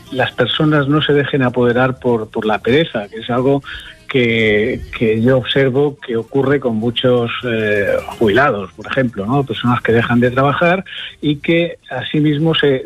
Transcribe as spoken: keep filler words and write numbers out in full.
las personas no se dejen apoderar por, por la pereza, que es algo que, que yo observo que ocurre con muchos eh, jubilados, por ejemplo, ¿no? Personas que dejan de trabajar y que asimismo se,